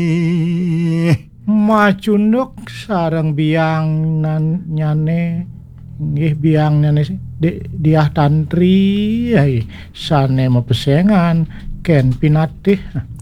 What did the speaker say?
Macunduk sareng biang nyane nggih biang nyane diah tantri ai sane mepesengan ken pinatih